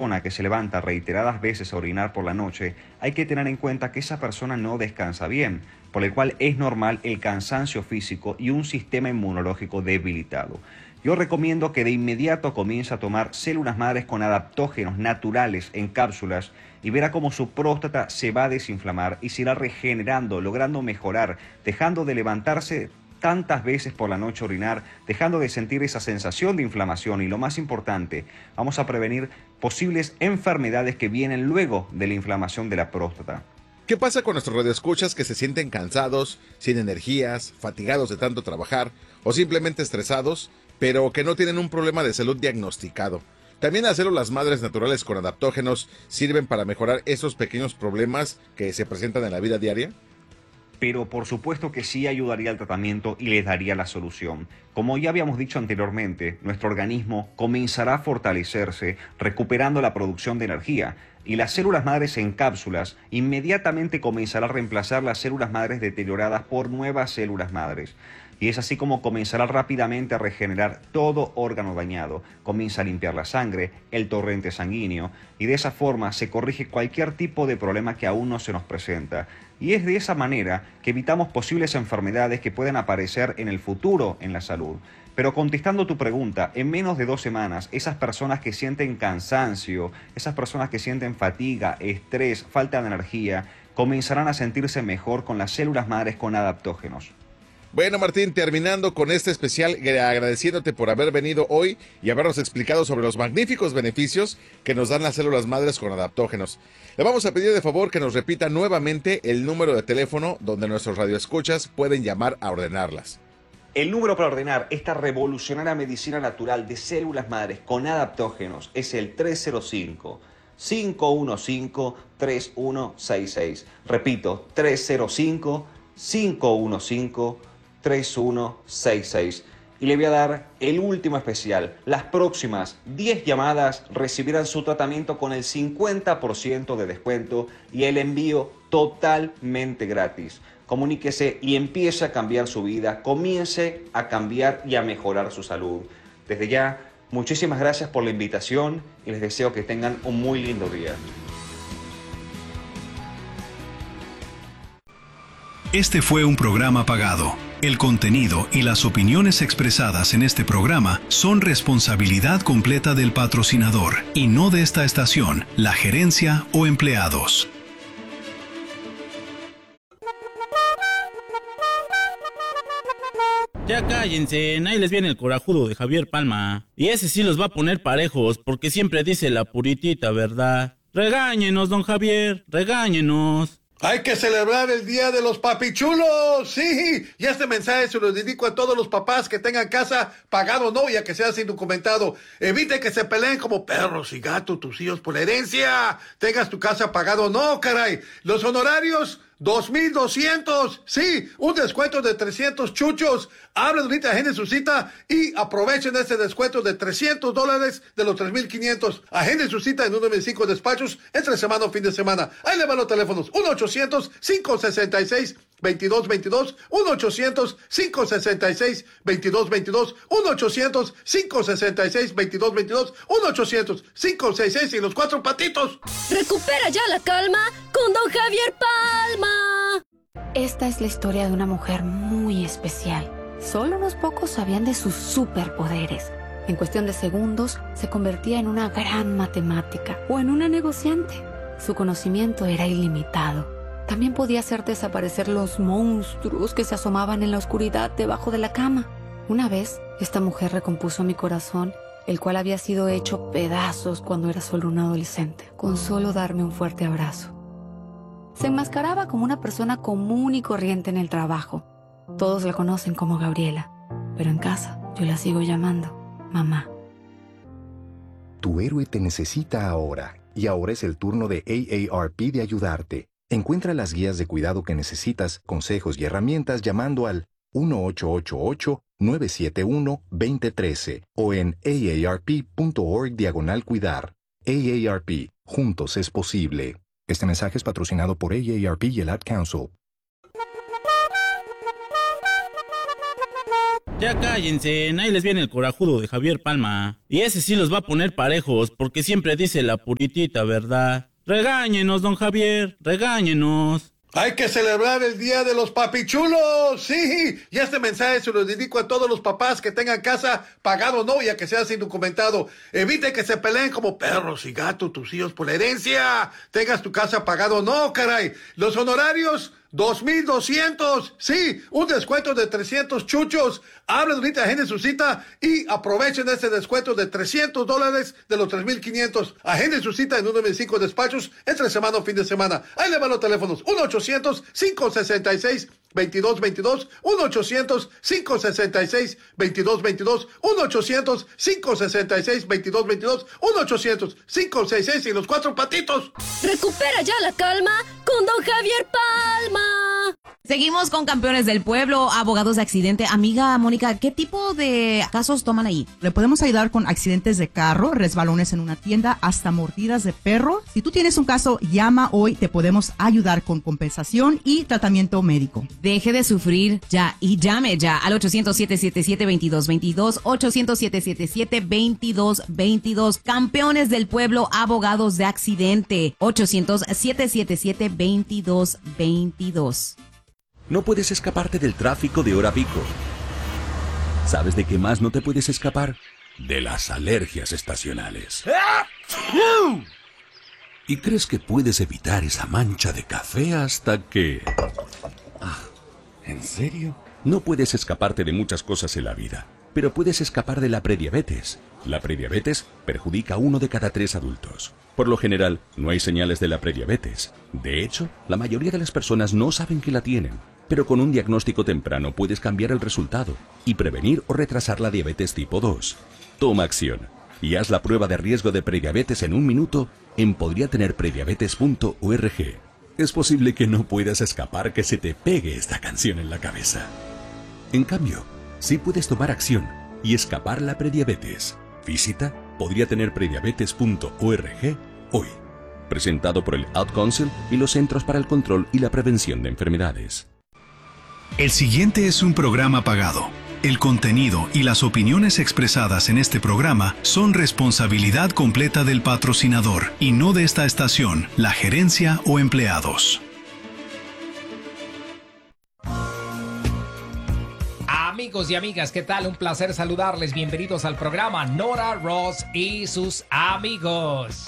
persona que se levanta reiteradas veces a orinar por la noche, hay que tener en cuenta que esa persona no descansa bien, por lo cual es normal el cansancio físico y un sistema inmunológico debilitado. Yo recomiendo que de inmediato comience a tomar células madres con adaptógenos naturales en cápsulas y verá cómo su próstata se va a desinflamar y se irá regenerando, logrando mejorar, dejando de levantarse tantas veces por la noche a orinar, dejando de sentir esa sensación de inflamación y lo más importante, vamos a prevenir posibles enfermedades que vienen luego de la inflamación de la próstata. ¿Qué pasa con nuestros radioescuchas que se sienten cansados, sin energías, fatigados de tanto trabajar o simplemente estresados, pero que no tienen un problema de salud diagnosticado? También las células madres naturales con adaptógenos sirven para mejorar esos pequeños problemas que se presentan en la vida diaria. Pero por supuesto que sí ayudaría al tratamiento y les daría la solución. Como ya habíamos dicho anteriormente, nuestro organismo comenzará a fortalecerse, recuperando la producción de energía, y las células madres en cápsulas inmediatamente comenzará a reemplazar las células madres deterioradas por nuevas células madres. Y es así como comenzará rápidamente a regenerar todo órgano dañado, comienza a limpiar la sangre, el torrente sanguíneo, y de esa forma se corrige cualquier tipo de problema que aún no se nos presenta. Y es de esa manera que evitamos posibles enfermedades que puedan aparecer en el futuro en la salud. Pero contestando tu pregunta, en menos de 2 semanas, esas personas que sienten cansancio, esas personas que sienten fatiga, estrés, falta de energía, comenzarán a sentirse mejor con las células madres con adaptógenos. Bueno, Martín, terminando con este especial, agradeciéndote por haber venido hoy y habernos explicado sobre los magníficos beneficios que nos dan las células madres con adaptógenos. Le vamos a pedir de favor que nos repita nuevamente el número de teléfono donde nuestros radioescuchas pueden llamar a ordenarlas. El número para ordenar esta revolucionaria medicina natural de células madres con adaptógenos es el 305-515-3166. Repito, 305-515-3166. Y le voy a dar el último especial. Las próximas 10 llamadas recibirán su tratamiento con el 50% de descuento y el envío totalmente gratis. Comuníquese y empiece a cambiar su vida, comience a cambiar y a mejorar su salud. Desde ya, muchísimas gracias por la invitación y les deseo que tengan un muy lindo día. Este fue un programa pagado. El contenido y las opiniones expresadas en este programa son responsabilidad completa del patrocinador y no de esta estación, la gerencia o empleados. Ya cállense, ahí les viene el corajudo de Javier Palma. Y ese sí los va a poner parejos, porque siempre dice la puritita verdad. Regáñenos, don Javier, regáñenos. Hay que celebrar el Día de los Papichulos, sí. Y este mensaje se lo dedico a todos los papás que tengan casa pagado o no, ya que sea sin documentado. Evite que se peleen como perros y gatos tus hijos por la herencia. Tengas tu casa pagado o no, caray. Los honorarios, 2,200. Sí, un descuento de 300 chuchos. Hablen ahorita, agenden su cita y aprovechen este descuento de $300 de los 3,500. Agenden su cita en uno de mis 5 despachos entre semana o fin de semana. Ahí le van los teléfonos: 1-800-566-2222, 1-800-566-2222, 1-800-566-2222, 1-800-566 y los 4 patitos. Recupera ya la calma con don Javier Palma. Esta es la historia de una mujer muy especial. Solo unos pocos sabían de sus superpoderes. En cuestión de segundos, se convertía en una gran matemática o en una negociante. Su conocimiento era ilimitado. También podía hacer desaparecer los monstruos que se asomaban en la oscuridad debajo de la cama. Una vez, esta mujer recompuso mi corazón, el cual había sido hecho pedazos cuando era solo un adolescente, con solo darme un fuerte abrazo. Se enmascaraba como una persona común y corriente en el trabajo. Todos la conocen como Gabriela, pero en casa yo la sigo llamando mamá. Tu héroe te necesita ahora, y ahora es el turno de AARP de ayudarte. Encuentra las guías de cuidado que necesitas, consejos y herramientas llamando al 1-888-971-2013 o en aarp.org/cuidar. AARP, juntos es posible. Este mensaje es patrocinado por AARP y el Ad Council. Ya cállense, ahí les viene el corajudo de Javier Palma. Y ese sí los va a poner parejos, porque siempre dice la puritita verdad. Regáñenos, don Javier, regáñenos. Hay que celebrar el Día de los Papichulos, sí. Y este mensaje se lo dedico a todos los papás que tengan casa pagado o no, ya que seas indocumentado. Evite que se peleen como perros y gatos tus hijos por la herencia. Tengas tu casa pagado o no, caray. Los honorarios, 2,200. Sí, un descuento de 300 chuchos. Hablen ahorita, agenden su cita y aprovechen ese descuento de $300 de los 3,500. Agenden su cita en uno de mis 5 despachos entre semana o fin de semana. Ahí le van los teléfonos. 1-800-566-2222. 1-800-566-2222. 1-800-566-2222. 1-800-566 y los 4 patitos. Recupera ya la calma con don Javier Palma. Seguimos con Campeones del Pueblo, abogados de accidente. Amiga Mónica, ¿qué tipo de casos toman ahí? Le podemos ayudar con accidentes de carro, resbalones en una tienda, hasta mordidas de perro. Si tú tienes un caso, llama hoy, te podemos ayudar con compensación y tratamiento médico. Deje de sufrir ya y llame ya al 800-777-2222, 800-777-2222. Campeones del Pueblo, abogados de accidente, 800-777-2222. No puedes escaparte del tráfico de hora pico. ¿Sabes de qué más no te puedes escapar? De las alergias estacionales. ¿Y crees que puedes evitar esa mancha de café hasta que... ¿En serio? No puedes escaparte de muchas cosas en la vida, pero puedes escapar de la prediabetes. La prediabetes perjudica a 1 de cada 3 adultos. Por lo general, no hay señales de la prediabetes. De hecho, la mayoría de las personas no saben que la tienen. Pero con un diagnóstico temprano puedes cambiar el resultado y prevenir o retrasar la diabetes tipo 2. Toma acción y haz la prueba de riesgo de prediabetes en 1 minuto en podriatenerprediabetes.org. Es posible que no puedas escapar que se te pegue esta canción en la cabeza. En cambio, sí puedes tomar acción y escapar la prediabetes. Visita podriatenerprediabetes.org hoy. Presentado por el Ad Council y los Centros para el Control y la Prevención de Enfermedades. El siguiente es un programa pagado. El contenido y las opiniones expresadas en este programa son responsabilidad completa del patrocinador y no de esta estación, la gerencia o empleados. Amigos y amigas, ¿qué tal? Un placer saludarles. Bienvenidos al programa Nora Ross y sus amigos.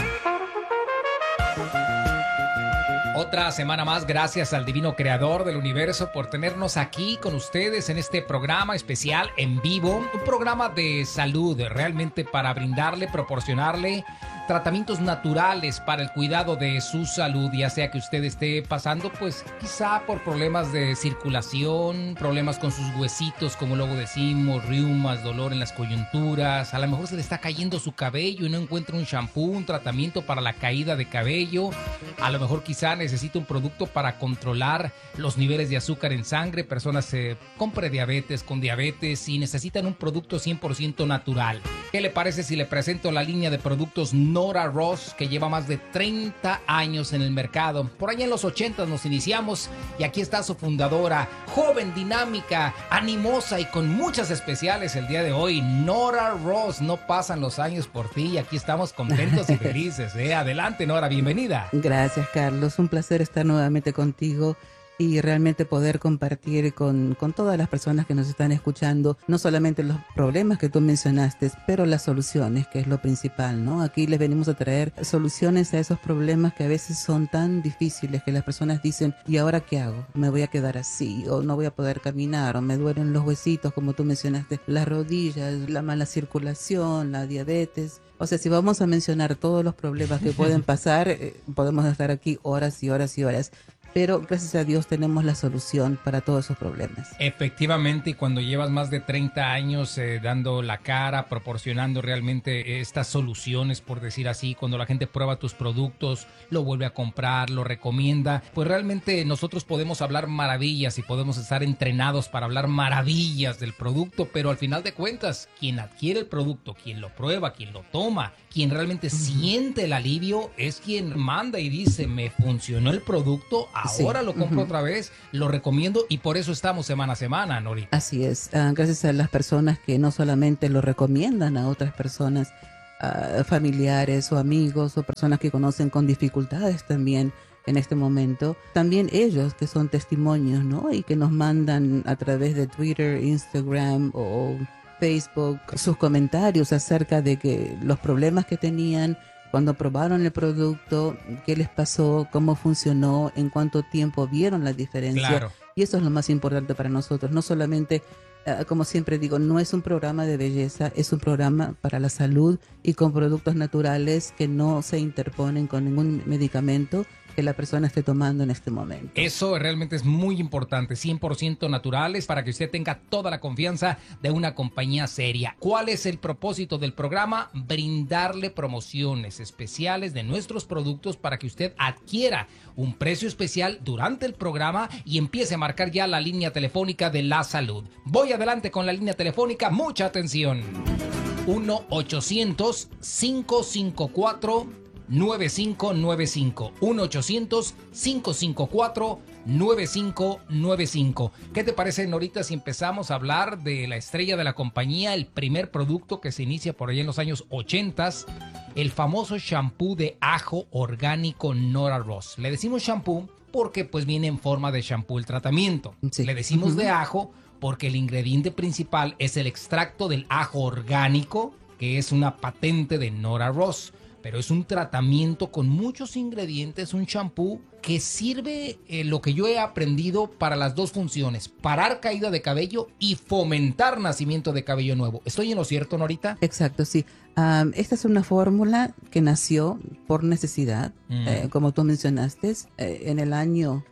Otra semana más, gracias al divino creador del universo por tenernos aquí con ustedes en este programa especial en vivo. Un programa de salud, realmente para brindarle, proporcionarle tratamientos naturales para el cuidado de su salud, ya sea que usted esté pasando pues quizá por problemas de circulación, problemas con sus huesitos, como luego decimos, riumas, dolor en las coyunturas, a lo mejor se le está cayendo su cabello y no encuentra un shampoo, un tratamiento para la caída de cabello, a lo mejor quizá necesita un producto para controlar los niveles de azúcar en sangre, personas con prediabetes, con diabetes y necesitan un producto 100% natural. ¿Qué le parece si le presento la línea de productos Nora Ross, que lleva más de 30 años en el mercado? Por allá en los 80 nos iniciamos y aquí está su fundadora, joven, dinámica, animosa y con muchas especiales el día de hoy, Nora Ross. No pasan los años por ti y aquí estamos contentos y felices. Adelante, Nora, bienvenida. Gracias, Carlos. Un placer estar nuevamente contigo y realmente poder compartir con todas las personas que nos están escuchando, no solamente los problemas que tú mencionaste, pero las soluciones, que es lo principal, ¿no? Aquí les venimos a traer soluciones a esos problemas que a veces son tan difíciles que las personas dicen, ¿y ahora qué hago? ¿Me voy a quedar así? ¿O no voy a poder caminar? ¿O me duelen los huesitos, como tú mencionaste? Las rodillas, la mala circulación, la diabetes. O sea, si vamos a mencionar todos los problemas que pueden pasar, podemos estar aquí horas y horas y horas. Pero gracias a Dios tenemos la solución para todos esos problemas. Efectivamente, y cuando llevas más de 30 años dando la cara, proporcionando realmente estas soluciones, por decir así, cuando la gente prueba tus productos, lo vuelve a comprar, lo recomienda, pues realmente nosotros podemos hablar maravillas y podemos estar entrenados para hablar maravillas del producto, pero al final de cuentas, quien adquiere el producto, quien lo prueba, quien lo toma, quien realmente siente el alivio, es quien manda y dice, me funcionó el producto, ahora lo compro otra vez, lo recomiendo y por eso estamos semana a semana, Norita. Así es, gracias a las personas que no solamente lo recomiendan a otras personas, familiares o amigos o personas que conocen con dificultades también en este momento, también ellos que son testimonios, ¿no? Y que nos mandan a través de Twitter, Instagram o Facebook sus comentarios acerca de que los problemas que tenían cuando probaron el producto, qué les pasó, cómo funcionó, en cuánto tiempo vieron la diferencia. Claro. Y eso es lo más importante para nosotros, no solamente, como siempre digo, no es un programa de belleza, es un programa para la salud y con productos naturales que no se interponen con ningún medicamento que la persona esté tomando en este momento. Eso realmente es muy importante, 100% naturales, para que usted tenga toda la confianza de una compañía seria. ¿Cuál es el propósito del programa? Brindarle promociones especiales de nuestros productos para que usted adquiera un precio especial durante el programa y empiece a marcar ya la línea telefónica de la salud. Voy adelante con la línea telefónica, mucha atención. 1-800-554-9595. 1-800-554-9595. ¿Qué te parece, Norita, si empezamos a hablar de la estrella de la compañía, el primer producto que se inicia por ahí en los años 80, el famoso shampoo de ajo orgánico Nora Ross? Le decimos shampoo porque pues viene en forma de shampoo el tratamiento. Sí. Le decimos de ajo porque el ingrediente principal es el extracto del ajo orgánico, que es una patente de Nora Ross. Pero es un tratamiento con muchos ingredientes, un shampoo que sirve, lo que yo he aprendido, para las dos funciones: parar caída de cabello y fomentar nacimiento de cabello nuevo. ¿Estoy en lo cierto, Norita? Exacto, sí. Esta es una fórmula que nació por necesidad, como tú mencionaste, en el año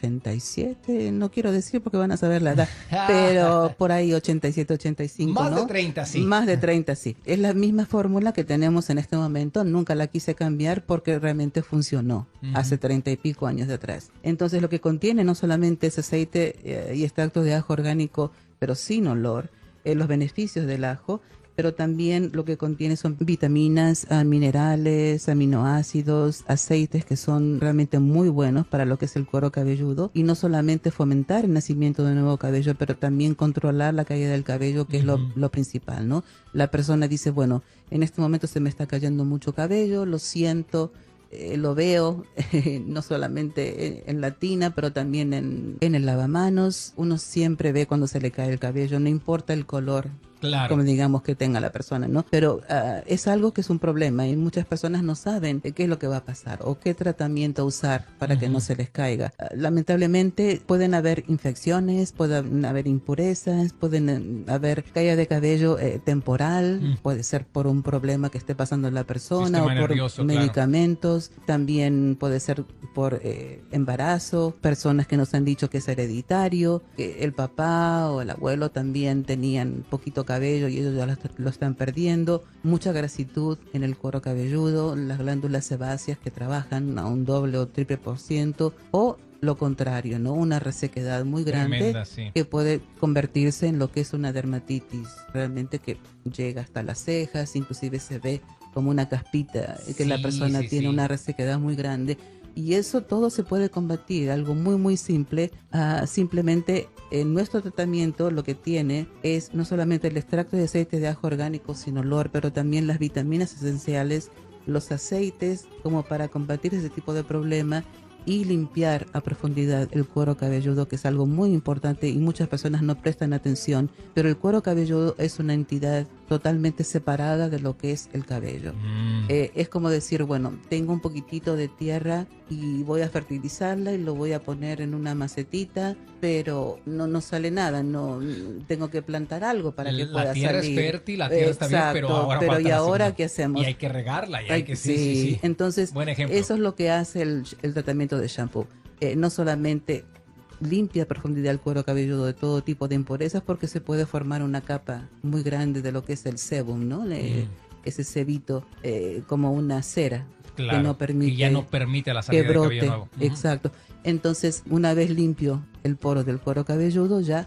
87, no quiero decir porque van a saber la edad, pero por ahí 87, 85, Más ¿no? de 30, sí. Más de 30, sí. Es la misma fórmula que tenemos en este momento, nunca la quise cambiar porque realmente funcionó hace 30 y pico años de atrás. Entonces lo que contiene no solamente es aceite y extracto de ajo orgánico, pero sin olor, los beneficios del ajo, pero también lo que contiene son vitaminas, minerales, aminoácidos, aceites que son realmente muy buenos para lo que es el cuero cabelludo, y no solamente fomentar el nacimiento de nuevo cabello, pero también controlar la caída del cabello, que es lo principal, ¿no? La persona dice, bueno, en este momento se me está cayendo mucho cabello, lo siento, lo veo, no solamente en la tina, pero también en el lavamanos. Uno siempre ve cuando se le cae el cabello, no importa el color. Claro. Como digamos que tenga la persona, ¿no? Pero es algo que es un problema y muchas personas no saben qué es lo que va a pasar o qué tratamiento usar para que no se les caiga. Lamentablemente pueden haber infecciones, pueden haber impurezas, pueden haber caída de cabello temporal, puede ser por un problema que esté pasando la persona, sistema o por nervioso, medicamentos, claro. También puede ser por embarazo, personas que nos han dicho que es hereditario, que el papá o el abuelo también tenían poquito cabello y ellos ya lo están perdiendo. Mucha grasitud en el cuero cabelludo, las glándulas sebáceas que trabajan a un doble o triple %, o lo contrario, ¿no? Una resequedad muy grande. Tremenda, sí. Que puede convertirse en lo que es una dermatitis, realmente que llega hasta las cejas, inclusive se ve como una caspita, que la persona tiene una resequedad muy grande. Y eso todo se puede combatir, algo muy muy simple. Simplemente en nuestro tratamiento lo que tiene es no solamente el extracto de aceite de ajo orgánico sin olor, pero también las vitaminas esenciales, los aceites, como para combatir ese tipo de problema y limpiar a profundidad el cuero cabelludo, que es algo muy importante y muchas personas no prestan atención, pero el cuero cabelludo es una entidad totalmente separada de lo que es el cabello. Es como decir, bueno, tengo un poquitito de tierra y voy a fertilizarla y lo voy a poner en una macetita, pero no sale nada, no tengo que plantar algo para que pueda salir. La tierra es fértil, la tierra está bien, pero ahora ¿y ahora qué hacemos? Y hay que regarla, y hay que sí. Entonces, eso es lo que hace el tratamiento de shampoo. No solamente limpia a profundidad el cuero cabelludo de todo tipo de impurezas, porque se puede formar una capa muy grande de lo que es el sebum, ¿no? Ese sebito, como una cera, claro, que no permite, que ya no permite la salida de cabello nuevo. Exacto. Entonces, una vez limpio el poro del cuero cabelludo, ya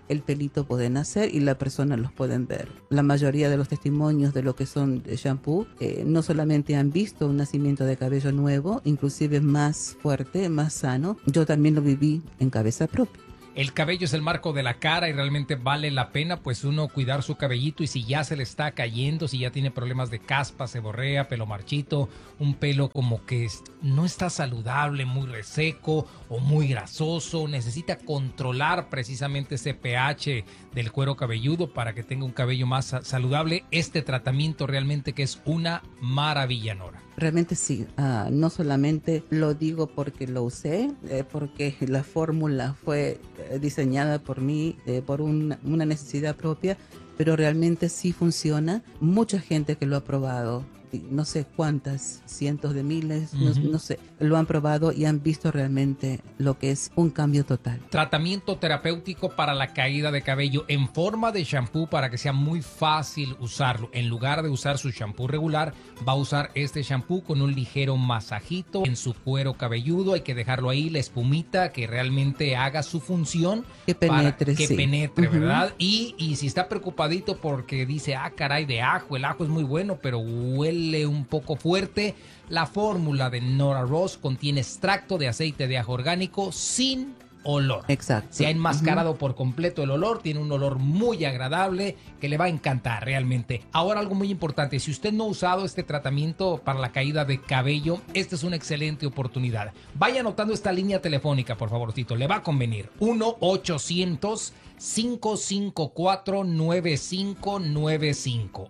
el pelito puede nacer y la persona los pueden ver. La mayoría de los testimonios de lo que son shampoo no solamente han visto un nacimiento de cabello nuevo, inclusive más fuerte, más sano. Yo también lo viví en cabeza propia. El cabello es el marco de la cara y realmente vale la pena pues uno cuidar su cabellito, y si ya se le está cayendo, si ya tiene problemas de caspa, seborrea, pelo marchito, un pelo como que no está saludable, muy reseco o muy grasoso, necesita controlar precisamente ese pH del cuero cabelludo para que tenga un cabello más saludable. Este tratamiento realmente que es una maravilla, Nora. Realmente sí, no solamente lo digo porque lo usé, porque la fórmula fue diseñada por mí, por una necesidad propia, pero realmente sí funciona. Mucha gente que lo ha probado, no sé cuántas, cientos de miles, no sé, lo han probado y han visto realmente lo que es un cambio total. Tratamiento terapéutico para la caída de cabello en forma de shampoo para que sea muy fácil usarlo. En lugar de usar su shampoo regular, va a usar este shampoo con un ligero masajito en su cuero cabelludo. Hay que dejarlo ahí, la espumita, que realmente haga su función. Que penetre, que sí. penetre, ¿verdad? Y si está preocupadito porque dice, caray, de ajo, el ajo es muy bueno, pero huele un poco fuerte, la fórmula de Nora Ross contiene extracto de aceite de ajo orgánico sin olor. Exacto. Se ha enmascarado por completo el olor, tiene un olor muy agradable que le va a encantar realmente. Ahora, algo muy importante, si usted no ha usado este tratamiento para la caída de cabello, esta es una excelente oportunidad. Vaya anotando esta línea telefónica, por favorcito, le va a convenir. 1-800-554-9595.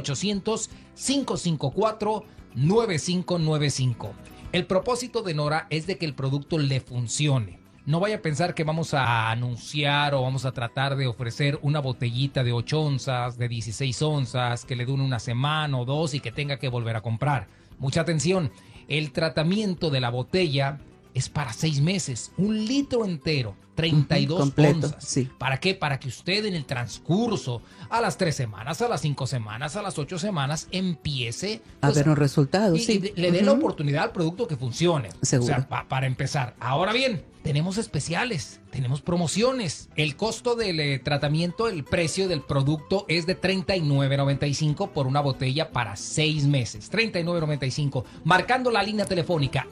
1-800-554-9595. El propósito de Nora es de que el producto le funcione. No vaya a pensar que vamos a anunciar o vamos a tratar de ofrecer una botellita de 8 onzas, de 16 onzas, que le dure una semana o dos y que tenga que volver a comprar. Mucha atención, el tratamiento de la botella es para 6 meses, 1 litro entero, 32 completo, onzas. sí. ¿Para qué? Para que usted en el transcurso, a las 3 semanas, a las 5 semanas, a las 8 semanas, empiece A ver un resultado, y sí. le dé la oportunidad al producto que funcione. Seguro. O sea, para empezar. Ahora bien, tenemos especiales, tenemos promociones. El costo del tratamiento, el precio del producto es de $39.95 por una botella para 6 meses. $39.95. Marcando la línea telefónica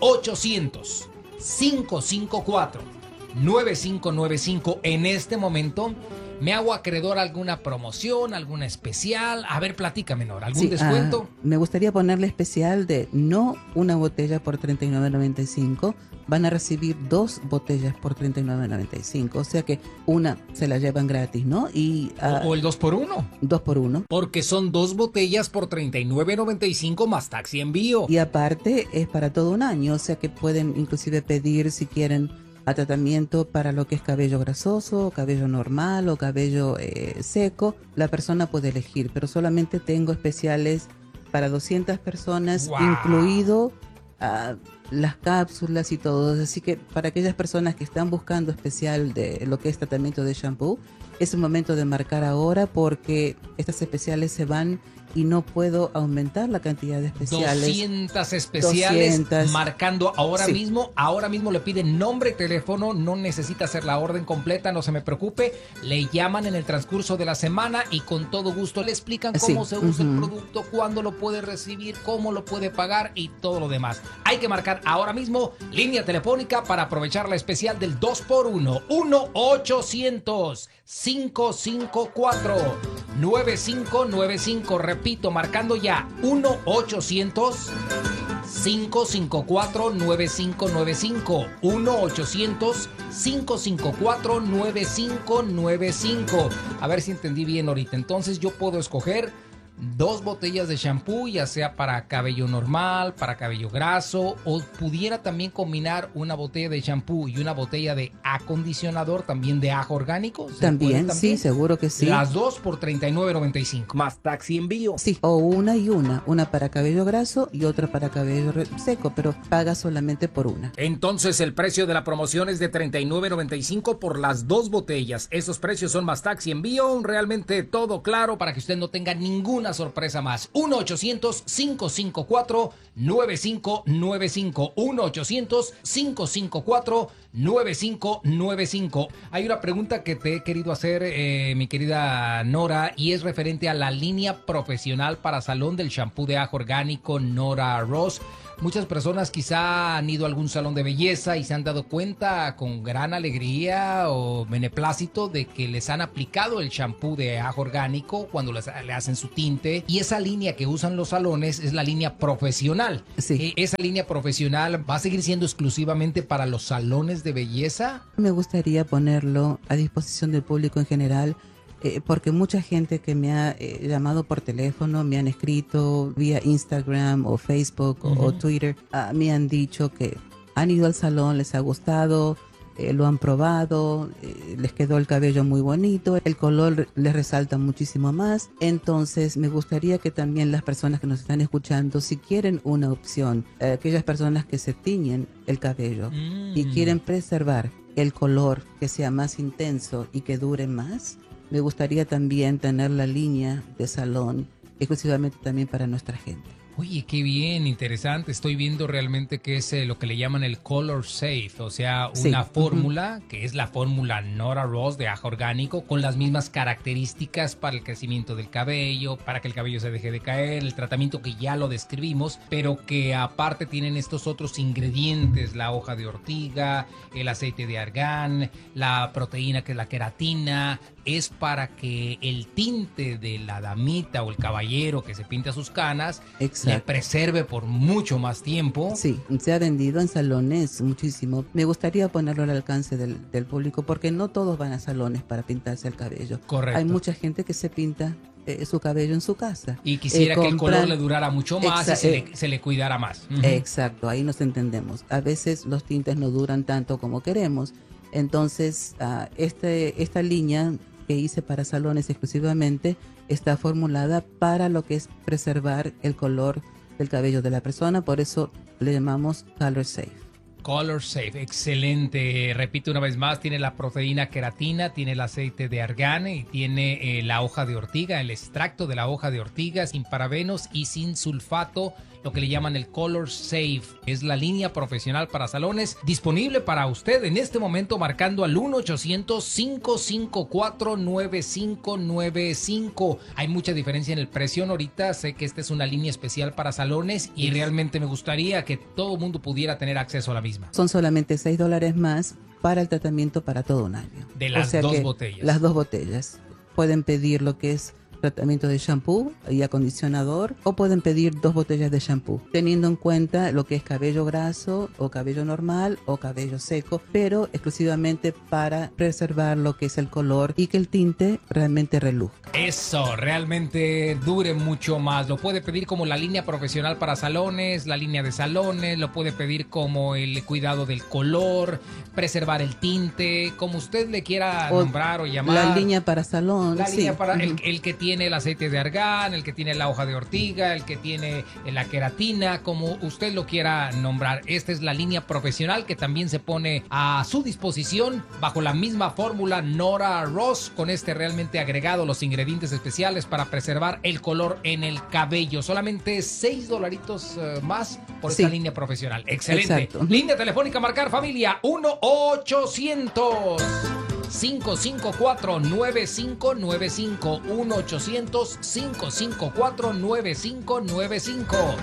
1-800-554-9595. En este momento me hago acreedor a alguna promoción, alguna especial. A ver, platícame, Nora, ¿algún descuento? Me gustaría ponerle especial de no una botella por $39.95. Van a recibir 2 botellas por $39.95. O sea que una se la llevan gratis, ¿no? Y, o el 2x1. 2x1. Porque son 2 botellas por $39.95 más taxi envío. Y aparte es para todo un año. O sea que pueden inclusive pedir si quieren a tratamiento para lo que es cabello grasoso, cabello normal o cabello seco. La persona puede elegir, pero solamente tengo especiales para 200 personas, ¡Wow! incluido las cápsulas y todo. Así que para aquellas personas que están buscando especial de lo que es tratamiento de shampoo, es el momento de marcar ahora, porque estas especiales se van y no puedo aumentar la cantidad de especiales. 200 especiales 200. Marcando ahora Sí. mismo. Ahora mismo le piden nombre y teléfono. No necesita hacer la orden completa, no se me preocupe. Le llaman en el transcurso de la semana y con todo gusto le explican cómo Sí. se usa el producto, cuándo lo puede recibir, cómo lo puede pagar y todo lo demás. Hay que marcar ahora mismo línea telefónica para aprovechar la especial del 2x1. 1-800-554-9595. Repito, marcando ya 1-800-554-9595. 1-800-554-9595. A ver si entendí bien ahorita. Entonces yo puedo escoger 2 botellas de shampoo, ya sea para cabello normal, para cabello graso, o pudiera también combinar una botella de shampoo y una botella de acondicionador también de ajo orgánico. ¿Se También, puede sí, seguro que sí. Las 2 por $39.95 más taxi envío. Sí, o una y una para cabello graso y otra para cabello seco, pero paga solamente por una. Entonces el precio de la promoción es de $39.95 por las 2 botellas. Esos precios son más taxi envío. Realmente todo claro para que usted no tenga ninguna una sorpresa más. 1-800-554-9595. 1-800-554-9595. Hay una pregunta que te he querido hacer, mi querida Nora, y es referente a la línea profesional para salón del shampoo de ajo orgánico Nora Ross. Muchas personas quizá han ido a algún salón de belleza y se han dado cuenta con gran alegría o beneplácito de que les han aplicado el shampoo de ajo orgánico cuando le hacen su tinte. Y esa línea que usan los salones es la línea profesional. Sí. ¿Esa línea profesional va a seguir siendo exclusivamente para los salones de belleza? Me gustaría ponerlo a disposición del público en general, porque mucha gente que me ha llamado por teléfono, me han escrito vía Instagram o Facebook o Twitter, me han dicho que han ido al salón, les ha gustado, lo han probado, les quedó el cabello muy bonito, el color les resalta muchísimo más. Entonces me gustaría que también las personas que nos están escuchando, si quieren una opción, aquellas personas que se tiñen el cabello y quieren preservar el color que sea más intenso y que dure más, me gustaría también tener la línea de salón exclusivamente también para nuestra gente. Oye, qué bien, interesante. Estoy viendo realmente que es lo que le llaman el Color Safe, o sea, una fórmula que es la fórmula Nora Ross de ajo orgánico con las mismas características para el crecimiento del cabello, para que el cabello se deje de caer, el tratamiento que ya lo describimos, pero que aparte tienen estos otros ingredientes, la hoja de ortiga, el aceite de argán, la proteína que es la queratina. Es para que el tinte de la damita o el caballero que se pinta sus canas le preserve por mucho más tiempo. Sí, se ha vendido en salones muchísimo. Me gustaría ponerlo al alcance del público porque no todos van a salones para pintarse el cabello. Correcto. Hay mucha gente que se pinta su cabello en su casa. Y quisiera que el color le durara mucho más y se le cuidara más. Exacto, ahí nos entendemos. A veces los tintes no duran tanto como queremos. Entonces, esta línea que hice para salones exclusivamente está formulada para lo que es preservar el color del cabello de la persona, por eso le llamamos Color Safe. Color Safe, excelente. Repito una vez más, tiene la proteína queratina, tiene el aceite de argán y tiene la hoja de ortiga, el extracto de la hoja de ortiga sin parabenos y sin sulfato, lo que le llaman el Color Safe. Es la línea profesional para salones disponible para usted en este momento marcando al 1-800-554-9595. Hay mucha diferencia en el precio ahorita. Sé que esta es una línea especial para salones y realmente me gustaría que todo el mundo pudiera tener acceso a la misma. Son solamente $6 más para el tratamiento para todo un año. De las dos botellas. Las 2 botellas. Pueden pedir lo que es tratamiento de shampoo y acondicionador o pueden pedir 2 botellas de shampoo, teniendo en cuenta lo que es cabello graso o cabello normal o cabello seco, pero exclusivamente para preservar lo que es el color y que el tinte realmente reluzca. Eso, realmente dure mucho más. Lo puede pedir como la línea profesional para salones, la línea de salones, lo puede pedir como el cuidado del color, preservar el tinte, como usted le quiera nombrar o llamar. La línea para salón. La línea para el que tiene el aceite de argán, el que tiene la hoja de ortiga, el que tiene la queratina, como usted lo quiera nombrar. Esta es la línea profesional que también se pone a su disposición bajo la misma fórmula Nora Ross, con este realmente agregado, los ingredientes especiales para preservar el color en el cabello. Solamente $6 más por esta línea profesional. Excelente. Exacto. Línea telefónica a marcar, familia, 1-800 554-9595, 1-800-554-9595,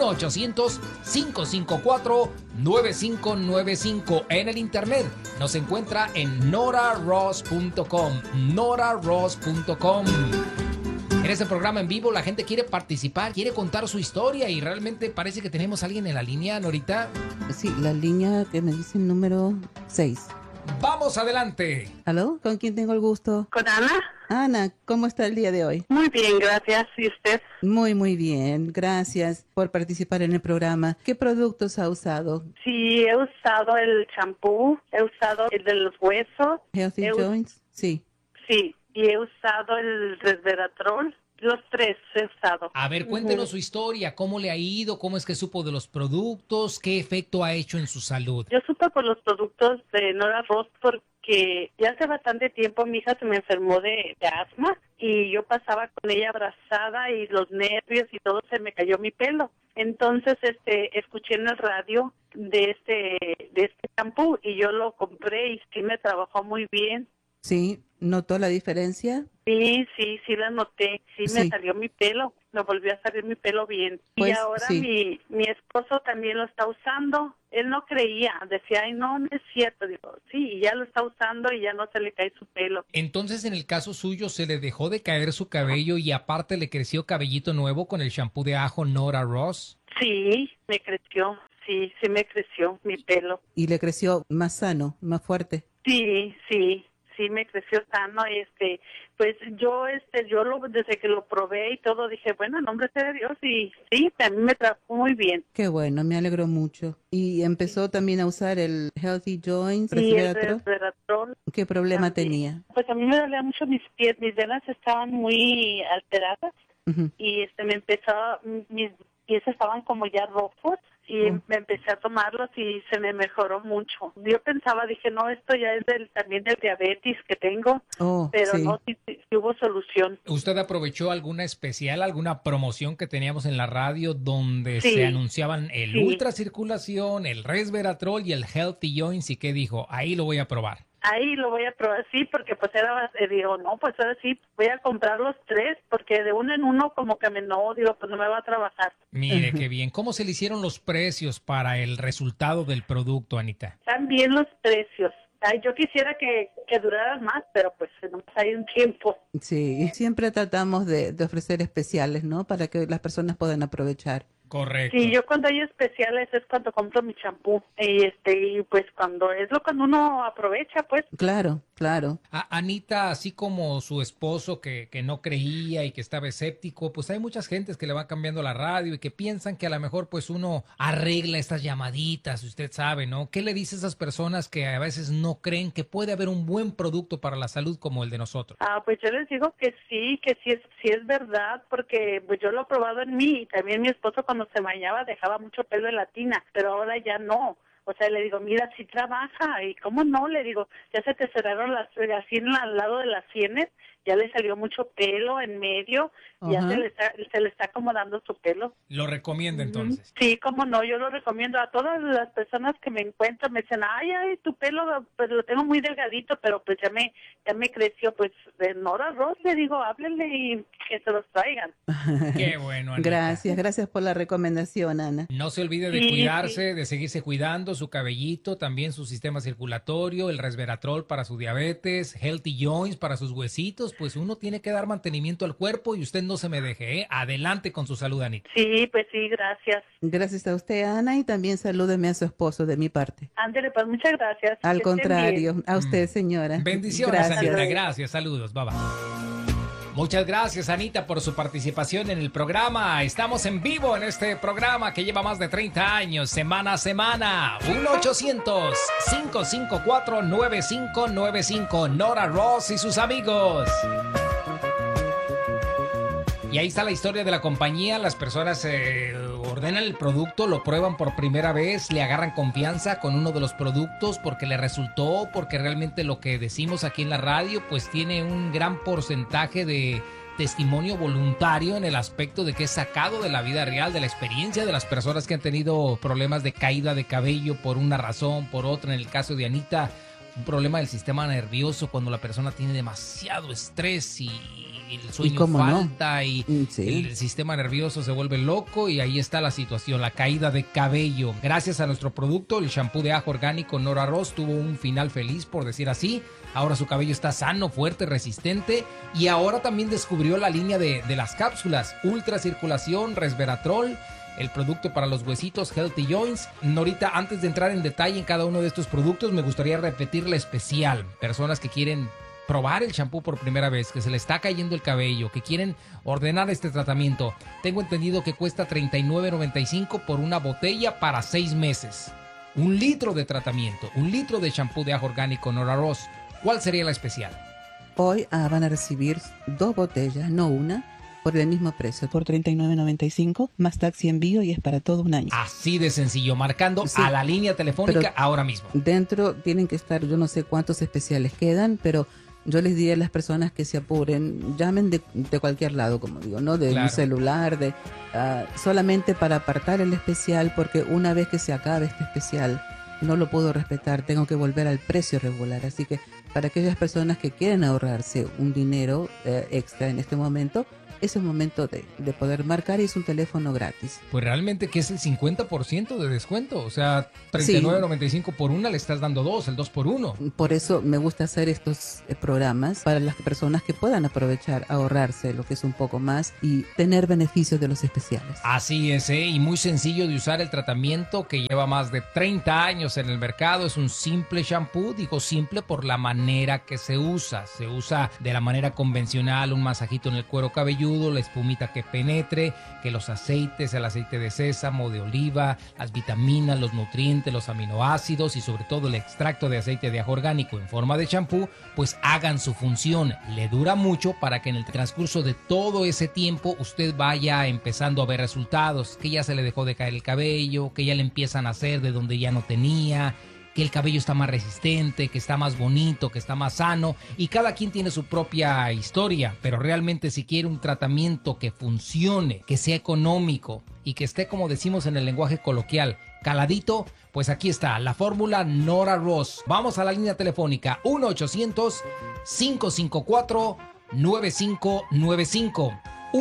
1-800-554-9595. En el internet nos encuentra en noraross.com, noraross.com. En este programa en vivo la gente quiere participar, quiere contar su historia y realmente parece que tenemos a alguien en la línea, Norita. Sí, la línea que me dice el número 6. Vamos adelante. ¿Aló? ¿Con quién tengo el gusto? ¿Con Ana? Ana, ¿cómo está el día de hoy? Muy bien, gracias. ¿Y usted? Muy, muy bien. Gracias por participar en el programa. ¿Qué productos ha usado? Sí, he usado el champú, he usado el de los huesos. Healthy Joints, sí. Sí, y he usado el resveratrol. Los 3 he usado. A ver, cuéntenos su historia, cómo le ha ido, cómo es que supo de los productos, qué efecto ha hecho en su salud. Yo supe por los productos de Nora Ross porque porque ya hace bastante tiempo mi hija se me enfermó de asma y yo pasaba con ella abrazada y los nervios y todo, se me cayó mi pelo. Entonces, escuché en el radio de este shampoo y yo lo compré y sí me trabajó muy bien. Sí, ¿notó la diferencia? Sí la noté, sí me Sí. salió mi pelo, me volvió a salir mi pelo bien. Pues, y ahora sí. mi esposo también lo está usando, él no creía, decía, ay no es cierto, digo, sí, ya lo está usando y ya no se le cae su pelo. Entonces, en el caso suyo, ¿se le dejó de caer su cabello y aparte le creció cabellito nuevo con el shampoo de ajo Nora Ross? Sí, me creció, sí me creció mi pelo. Y le creció más sano, más fuerte. Sí, me creció sano, pues yo desde que lo probé y todo dije, bueno, en nombre de Dios, y sí, a mí me trabajó muy bien. Qué bueno, me alegro mucho. ¿Y empezó también a usar el Healthy Joints? Y el Resveratrol? resveratrol. ¿Qué problema también. tenía? Pues a mí me dolían mucho mis pies, mis venas estaban muy alteradas Ujú. y mis pies estaban como ya rojos y me empecé a tomarlos y se me mejoró mucho. Yo pensaba, dije, no, esto ya es también del diabetes que tengo, pero sí. no, sí hubo solución. ¿Usted aprovechó alguna especial, alguna promoción que teníamos en la radio donde Sí. se anunciaban el Sí. ultracirculación, el resveratrol y el Healthy Joints? ¿Y qué dijo? Ahí lo voy a probar. Ahí lo voy a probar, sí, porque pues digo, no, pues ahora sí, voy a comprar los 3, porque de uno en uno como que digo, pues no me va a trabajar. Mire, qué bien. ¿Cómo se le hicieron los precios para el resultado del producto, Anita? También los precios. Ay, yo quisiera que duraran más, pero pues no hay un tiempo. Sí, siempre tratamos de ofrecer especiales, ¿no? Para que las personas puedan aprovechar. Correcto. Sí, yo cuando hay especiales es cuando compro mi champú y pues cuando uno aprovecha, pues. Claro. Anita, así como su esposo que no creía y que estaba escéptico, pues hay muchas gentes que le van cambiando la radio y que piensan que a lo mejor pues uno arregla estas llamaditas, usted sabe, ¿no? ¿Qué le dice a esas personas que a veces no creen que puede haber un buen producto para la salud como el de nosotros? Pues yo les digo que sí es verdad, porque pues yo lo he probado en mí y también mi esposo cuando se bañaba dejaba mucho pelo en la tina, pero ahora ya no. O sea, le digo, mira, sí trabaja. ¿Y cómo no? Le digo, ya se te cerraron así al lado de las sienes, ya le salió mucho pelo en medio, ya Ajá. se le está acomodando su pelo. ¿Lo recomienda entonces? Sí, cómo no, yo lo recomiendo a todas las personas que me encuentran, me dicen, ay, tu pelo, pues lo tengo muy delgadito, pero pues ya me creció, pues de Nora Ross, le digo, háblenle y que se los traigan. Qué bueno, Anita. Gracias por la recomendación, Ana. No se olvide de Sí, cuidarse, de seguirse cuidando su cabellito, también su sistema circulatorio, el resveratrol para su diabetes, Healthy Joints para sus huesitos, pues uno tiene que dar mantenimiento al cuerpo y usted no se me deje, ¿eh? Adelante con su salud, Anita. Sí, pues sí, gracias. Gracias a usted, Ana, y también salúdeme a su esposo de mi parte. Ándele, pues muchas gracias. Al Que estén contrario, bien. a usted, señora. Bendiciones, Gracias. Anita. Gracias, saludos. Bye bye. Muchas gracias, Anita, por su participación en el programa. Estamos en vivo en este programa que lleva más de 30 años, semana a semana. 1-800-554-9595. Nora Ross y sus amigos. Y ahí está la historia de la compañía. Las personas ordenan el producto, lo prueban por primera vez, le agarran confianza con uno de los productos porque le resultó, porque realmente lo que decimos aquí en la radio pues tiene un gran porcentaje de testimonio voluntario en el aspecto de que es sacado de la vida real, de la experiencia de las personas que han tenido problemas de caída de cabello por una razón, por otra. En el caso de Anita, un problema del sistema nervioso cuando la persona tiene demasiado estrés y el sueño cómo no. falta y Sí. el sistema nervioso se vuelve loco y ahí está la situación, la caída de cabello. Gracias a nuestro producto, el shampoo de ajo orgánico Nora Ross tuvo un final feliz, por decir así. Ahora su cabello está sano, fuerte, resistente y ahora también descubrió la línea de las cápsulas, ultracirculación, resveratrol, el producto para los huesitos Healthy Joints. Norita, antes de entrar en detalle en cada uno de estos productos, me gustaría repetir la especial. Personas que quieren probar el shampoo por primera vez, que se le está cayendo el cabello, que quieren ordenar este tratamiento. Tengo entendido que cuesta $39.95 por una botella para 6 meses. 1 litro de tratamiento, 1 litro de shampoo de ajo orgánico Nora Ross. ¿Cuál sería la especial? Hoy van a recibir 2 botellas, no una, por el mismo precio, por $39.95, más taxi envío y es para todo un año. Así de sencillo, marcando a la línea telefónica pero ahora mismo. Dentro tienen que estar, yo no sé cuántos especiales quedan, pero yo les diría a las personas que se apuren, llamen de cualquier lado, como digo, ¿no? De un celular, solamente para apartar el especial, porque una vez que se acabe este especial, no lo puedo respetar, tengo que volver al precio regular. Así que para aquellas personas que quieren ahorrarse un dinero extra en este momento, es el momento de poder marcar y es un teléfono gratis. Pues realmente que es el 50% de descuento, o sea, $39.95 por una, le estás dando dos, el 2 por 1. Por eso me gusta hacer estos programas para las personas que puedan aprovechar, ahorrarse lo que es un poco más y tener beneficios de los especiales. Así es, y muy sencillo de usar el tratamiento que lleva más de 30 años en el mercado. Es un simple shampoo, digo simple por la manera que se usa de la manera convencional, un masajito en el cuero cabelludo, la espumita que penetre, que los aceites, el aceite de sésamo, de oliva, las vitaminas, los nutrientes, los aminoácidos y sobre todo el extracto de aceite de ajo orgánico en forma de champú, pues hagan su función. Le dura mucho para que en el transcurso de todo ese tiempo usted vaya empezando a ver resultados, que ya se le dejó de caer el cabello, que ya le empiezan a hacer de donde ya no tenía, que el cabello está más resistente, que está más bonito, que está más sano, y cada quien tiene su propia historia, pero realmente si quiere un tratamiento que funcione, que sea económico y que esté, como decimos en el lenguaje coloquial, caladito, pues aquí está la fórmula Nora Ross. Vamos a la línea telefónica 1-800-554-9595.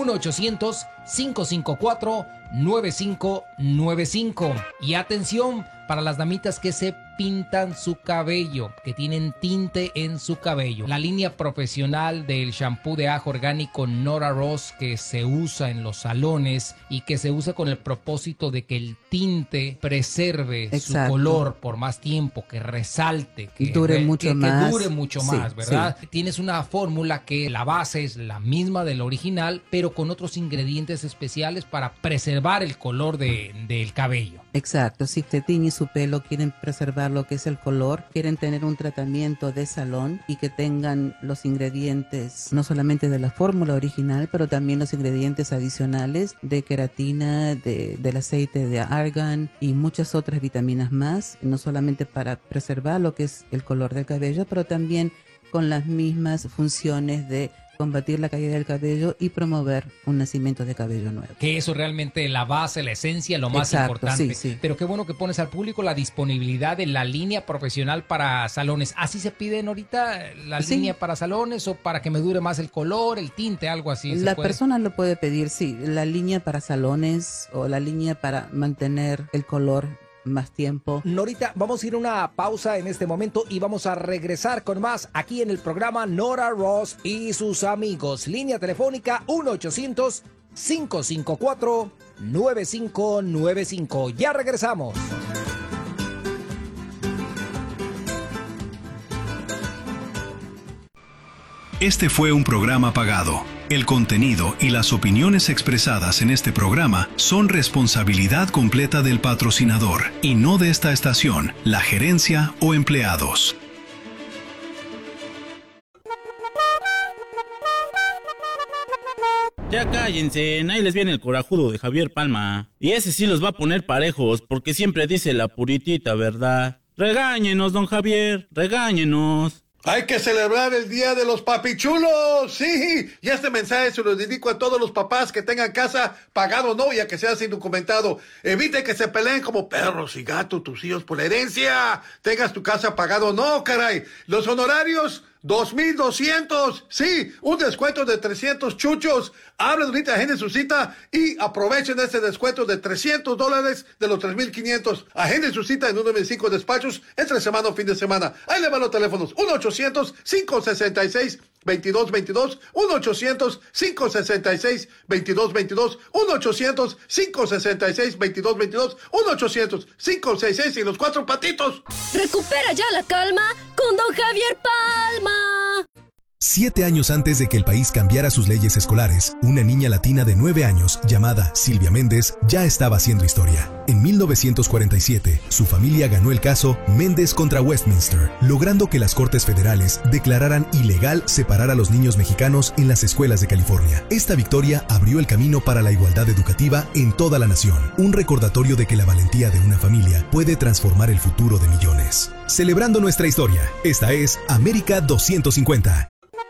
1-800-554-9595. Y atención para las damitas que se pintan su cabello, que tienen tinte en su cabello. La línea profesional del shampoo de ajo orgánico Nora Ross, que se usa en los salones y que se usa con el propósito de que el tinte preserve su color por más tiempo, que resalte, que dure mucho más. Que dure mucho más, ¿verdad? Sí. Tienes una fórmula que la base es la misma del original, pero con otros ingredientes especiales para preservar el color del cabello. Exacto, si te tiñe su pelo, quieren preservar lo que es el color, quieren tener un tratamiento de salón y que tengan los ingredientes no solamente de la fórmula original, pero también los ingredientes adicionales de queratina, del aceite de argán y muchas otras vitaminas más, no solamente para preservar lo que es el color del cabello, pero también con las mismas funciones de combatir la caída del cabello y promover un nacimiento de cabello nuevo. Que eso realmente la base, la esencia, lo más importante. Sí. Pero qué bueno que pones al público la disponibilidad de la línea profesional para salones. ¿Así se piden ahorita la línea para salones o para que me dure más el color, el tinte, algo así? La persona lo puede pedir, sí, la línea para salones o la línea para mantener el color más tiempo. Norita, vamos a ir a una pausa en este momento y vamos a regresar con más aquí en el programa Nora Ross y sus amigos. Línea telefónica 1-800-554-9595. Ya regresamos. Este fue un programa pagado. El contenido y las opiniones expresadas en este programa son responsabilidad completa del patrocinador y no de esta estación, la gerencia o empleados. Ya cállense, ahí les viene el corajudo de Javier Palma. Y ese sí los va a poner parejos, porque siempre dice la puritita verdad. Regáñenos, don Javier, regáñenos. Hay que celebrar el Día de los Papichulos, sí. Y este mensaje se lo dedico a todos los papás que tengan casa pagado o no, ya que sea sin documentado. Evite que se peleen como perros y gatos tus hijos por la herencia. Tengas tu casa pagado o no, caray. Los honorarios, 2,200. Sí, un descuento de 300 chuchos. Hablen ahorita, agenden su cita y aprovechen este descuento de $300 de los 3,500. Agenden su cita en uno de mis 5 despachos entre semana o fin de semana. Ahí le van los teléfonos. 1-800-566-2222. 1-800-566-2222. 1-800-566-2222. 1-800-566 y los 4 patitos. Recupera ya la calma con don Javier Palma. 7 años antes de que el país cambiara sus leyes escolares, una niña latina de 9 años llamada Silvia Méndez ya estaba haciendo historia. En 1947, su familia ganó el caso Méndez contra Westminster, logrando que las Cortes Federales declararan ilegal separar a los niños mexicanos en las escuelas de California. Esta victoria abrió el camino para la igualdad educativa en toda la nación, un recordatorio de que la valentía de una familia puede transformar el futuro de millones. Celebrando nuestra historia, esta es América 250.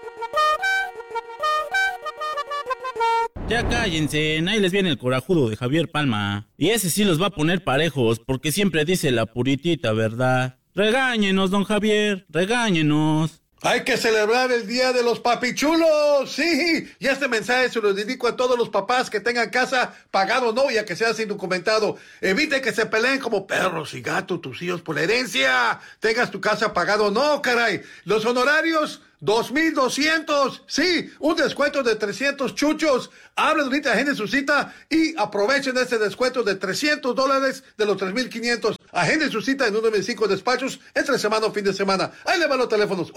Ya cállense, ahí les viene el corajudo de Javier Palma. Y ese sí los va a poner parejos, porque siempre dice la puritita verdad. Regáñenos, don Javier, regáñenos. Hay que celebrar el Día de los Papichulos, sí. Y este mensaje se lo dedico a todos los papás que tengan casa pagado o no, ya que seas indocumentado. Evite que se peleen como perros y gatos tus hijos por la herencia. Tengas tu casa pagado o no, caray. Los honorarios, 2,200. Sí, un descuento de 300 chuchos. Hablen ahorita, agenden su cita y aprovechen ese descuento de $300 de los 3,500. Agenden su cita en uno de mis 5 despachos entre semana o fin de semana. Ahí le van los teléfonos.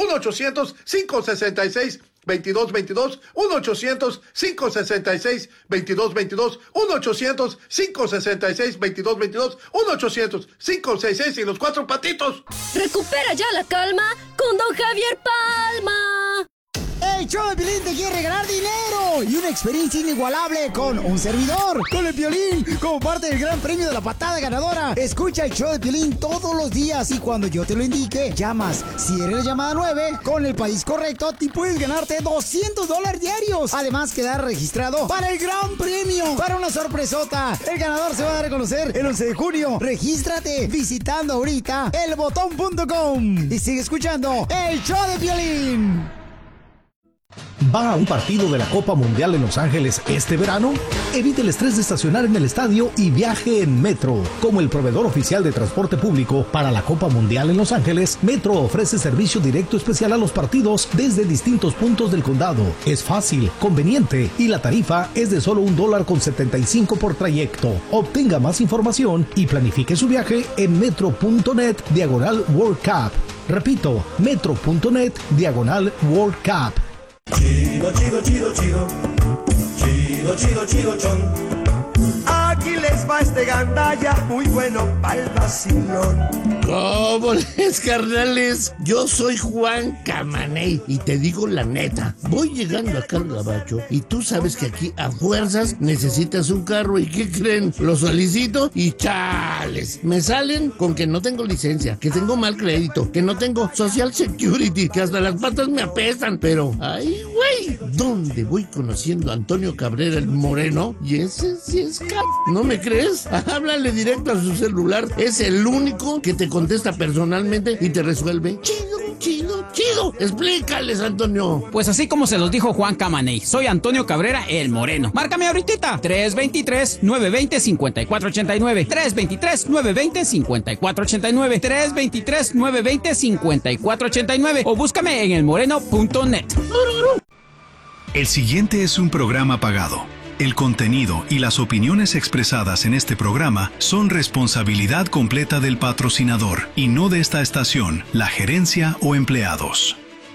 1-800-566-2222. 1-800-566-2222. 1-800-566-2222. 1-800-566 y los 4 patitos. Recupera ya la calma con don Javier Palma. El show de Piolín te quiere regalar dinero y una experiencia inigualable con un servidor, con el Piolín, como parte del gran premio de la patada ganadora. Escucha el show de Piolín todos los días y cuando yo te lo indique, llamas. Si eres la llamada 9, con el país correcto, te puedes ganarte $200 diarios. Además, quedar registrado para el gran premio, para una sorpresota. El ganador se va a dar a conocer el 11 de junio. Regístrate visitando ahorita elbotón.com y sigue escuchando el show de Piolín. ¿Va a un partido de la Copa Mundial en Los Ángeles este verano? Evite el estrés de estacionar en el estadio y viaje en Metro. Como el proveedor oficial de transporte público para la Copa Mundial en Los Ángeles, Metro ofrece servicio directo especial a los partidos desde distintos puntos del condado. Es fácil, conveniente y la tarifa es de solo $1.75 por trayecto. Obtenga más información y planifique su viaje en metro.net/World Cup. Repito, metro.net/World Cup. Chido, chido, chido, chido. Chido, chido, chido, chon. Aquí les va este gandalla, muy bueno pa'l vacilón. ¿Cómo les, carnales? Yo soy Juan Camaney y te digo la neta. Voy llegando acá al gabacho y tú sabes que aquí a fuerzas necesitas un carro. ¿Y qué creen? Lo solicito y chales. Me salen con que no tengo licencia, que tengo mal crédito, que no tengo Social Security, que hasta las patas me apestan. Pero, ay, güey, ¿dónde voy conociendo a Antonio Cabrera el Moreno? Y ese sí es ¿no me crees? Háblale directo a su celular. Es el único que te contesta personalmente y te resuelve. Chido, chido, chido. Explícales, Antonio. Pues así como se los dijo Juan Camaney, soy Antonio Cabrera el Moreno. Márcame ahorita. 323-920-5489. 323-920-5489. 323-920-5489. O búscame en elmoreno.net. El siguiente es un programa pagado. El contenido y las opiniones expresadas en este programa son responsabilidad completa del patrocinador y no de esta estación, la gerencia o empleados.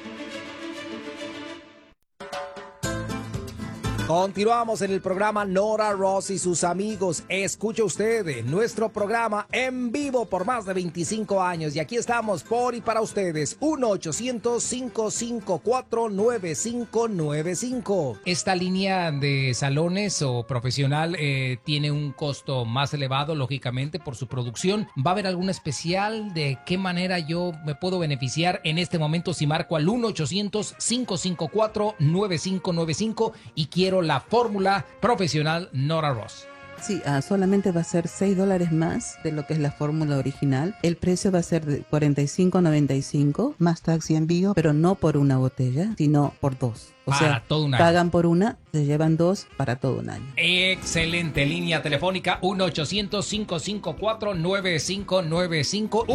Continuamos en el programa Nora Ross y sus amigos. Escuche usted nuestro programa en vivo por más de 25 años. Y aquí estamos por y para ustedes. 1-800-554-9595. Esta línea de salones o profesional tiene un costo más elevado, lógicamente, por su producción. ¿Va a haber algún especial? ¿De qué manera yo me puedo beneficiar en este momento si marco al 1-800-554-9595 y quiero la fórmula profesional Nora Ross? Sí, solamente va a ser $6 más de lo que es la fórmula original. El precio va a ser de $45.95 más taxi y envío, pero no por una botella, sino por 2. O sea, todo un año. Pagan por una, se llevan 2 para todo un año. Excelente línea telefónica, 1-800-554-9595.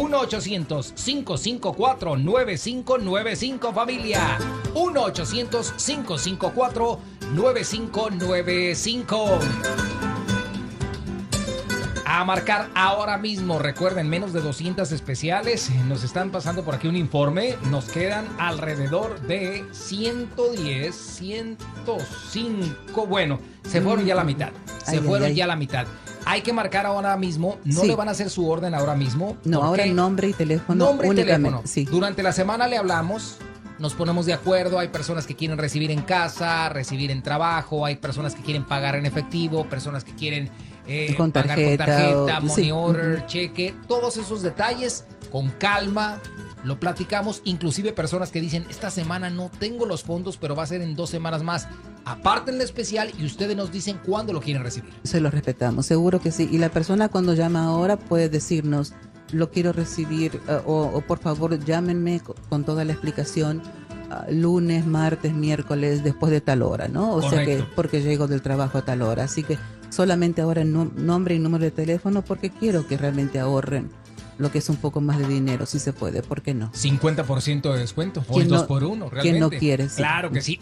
1-800-554-9595, familia. 1-800-554-9595. A marcar ahora mismo. Recuerden, menos de 200 especiales. Nos están pasando por aquí un informe. Nos quedan alrededor de 110, 105. Bueno, se fueron ya la mitad. Ya la mitad. Hay que marcar ahora mismo. No le van a hacer su orden ahora mismo. No, ahora nombre y teléfono. Nombre y teléfono. Sí. Durante la semana le hablamos. Nos ponemos de acuerdo, hay personas que quieren recibir en casa, recibir en trabajo, hay personas que quieren pagar en efectivo, personas que quieren con pagar tarjeta, con tarjeta, money order, cheque, todos esos detalles con calma, lo platicamos, inclusive personas que dicen, esta semana no tengo los fondos, pero va a ser en 2 semanas más. Aparten el especial y ustedes nos dicen cuándo lo quieren recibir. Se lo respetamos, seguro que sí. Y la persona cuando llama ahora puede decirnos, lo quiero recibir o por favor llámenme con toda la explicación lunes, martes, miércoles, después de tal hora, ¿no? O sea que porque llego del trabajo a tal hora. Así que solamente ahora nombre y número de teléfono porque quiero que realmente ahorren lo que es un poco más de dinero, si se puede, ¿por qué no? 50% de descuento, o el 2x1, realmente. ¿Quién no quiere? Sí. Claro que sí.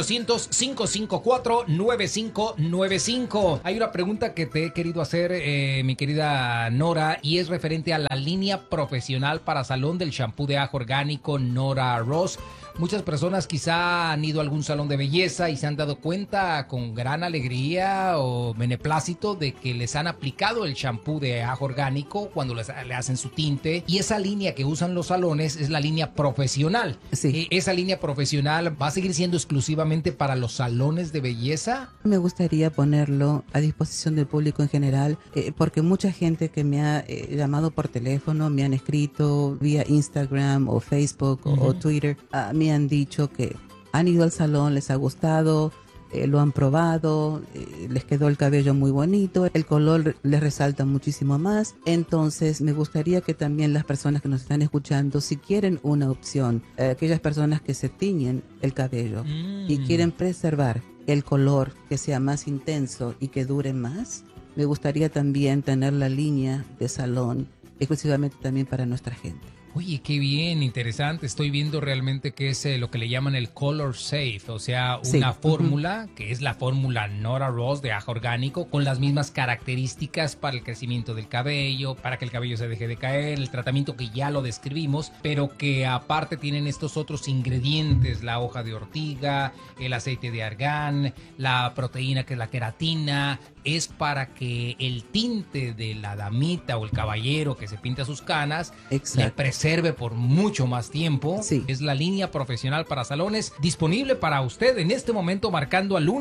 1-800-554-9595. Hay una pregunta que te he querido hacer, mi querida Nora, y es referente a la línea profesional para salón del shampoo de ajo orgánico Nora Ross. Muchas personas quizá han ido a algún salón de belleza y se han dado cuenta con gran alegría o beneplácito de que les han aplicado el shampoo de ajo orgánico cuando le hacen su tinte. Y esa línea que usan los salones es la línea profesional. Sí. ¿Esa línea profesional va a seguir siendo exclusivamente para los salones de belleza? Me gustaría ponerlo a disposición del público en general, porque mucha gente que me ha llamado por teléfono, me han escrito vía Instagram o Facebook o Twitter, me han dicho que han ido al salón, les ha gustado, lo han probado, les quedó el cabello muy bonito, el color les resalta muchísimo más. Entonces me gustaría que también las personas que nos están escuchando, si quieren una opción, aquellas personas que se tiñen el cabello y quieren preservar el color que sea más intenso y que dure más, me gustaría también tener la línea de salón exclusivamente también para nuestra gente. Oye, qué bien, interesante. Estoy viendo realmente que es lo que le llaman el Color Safe, o sea, una fórmula que es la fórmula Nora Ross de ajo orgánico con las mismas características para el crecimiento del cabello, para que el cabello se deje de caer, el tratamiento que ya lo describimos, pero que aparte tienen estos otros ingredientes, la hoja de ortiga, el aceite de argán, la proteína que es la queratina. Es para que el tinte de la damita o el caballero que se pinta sus canas le preserve por mucho más tiempo. Sí. Es la línea profesional para salones disponible para usted en este momento marcando al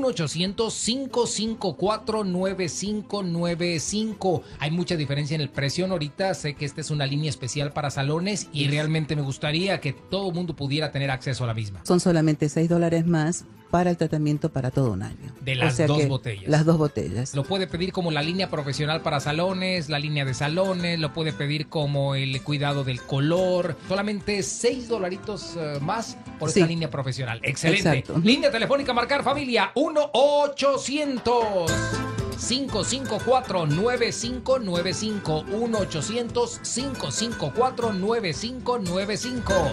1-800-554-9595. Hay mucha diferencia en el precio, Norita. Sé que esta es una línea especial para salones y realmente me gustaría que todo el mundo pudiera tener acceso a la misma. Son solamente $6 más para el tratamiento para todo un año. De las dos botellas. Las 2 botellas. Lo puede pedir como la línea profesional para salones, la línea de salones, lo puede pedir como el cuidado del color. Solamente $6 más por esta línea profesional. Excelente. Exacto. Línea telefónica marcar familia 1-800. 554-9595 1-800-554-9595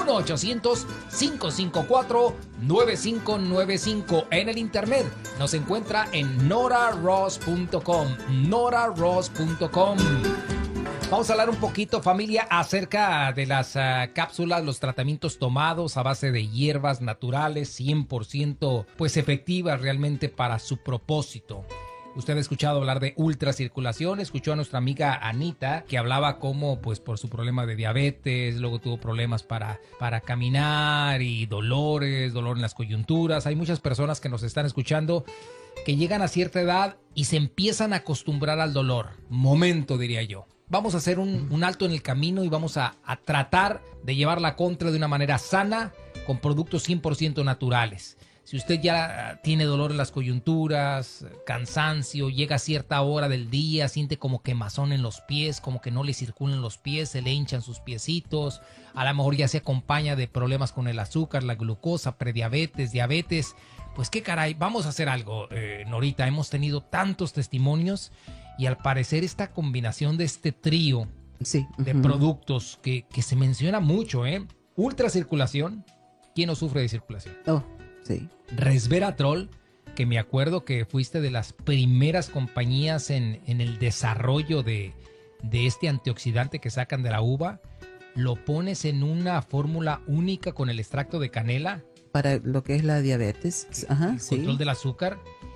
1-800-554-9595. En el internet nos encuentra en noraross.com noraross.com. Vamos a hablar un poquito, familia, acerca de las cápsulas, los tratamientos tomados a base de hierbas naturales 100% pues efectivas realmente para su propósito. Usted ha escuchado hablar de ultracirculación, escuchó a nuestra amiga Anita que hablaba cómo pues por su problema de diabetes, luego tuvo problemas para caminar y dolor en las coyunturas. Hay muchas personas que nos están escuchando que llegan a cierta edad y se empiezan a acostumbrar al dolor. Momento, diría yo. Vamos a hacer un alto en el camino y vamos a tratar de llevarla contra de una manera sana con productos 100% naturales. Si usted ya tiene dolor en las coyunturas, cansancio, llega a cierta hora del día, siente como quemazón en los pies, como que no le circulan los pies, se le hinchan sus piecitos, a lo mejor ya se acompaña de problemas con el azúcar, la glucosa, prediabetes, diabetes, pues qué caray, vamos a hacer algo, Norita. Hemos tenido tantos testimonios y al parecer esta combinación de este trío de productos que se menciona mucho, Ultracirculación, ¿quién no sufre de circulación? Sí. Resveratrol, que me acuerdo que fuiste de las primeras compañías en el desarrollo de este antioxidante que sacan de la uva. Lo pones en una fórmula única con el extracto de canela. Para lo que es la diabetes. Ajá, el control del azúcar.